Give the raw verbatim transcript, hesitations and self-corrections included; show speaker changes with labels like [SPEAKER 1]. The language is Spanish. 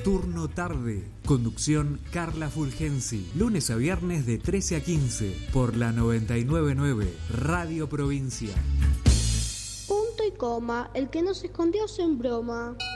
[SPEAKER 1] Turno tarde. Conducción Carla Fulgenzi. Lunes a viernes de trece a quince por la noventa y nueve punto nueve Radio Provincia.
[SPEAKER 2] Punto y coma. El que no se escondió sin broma.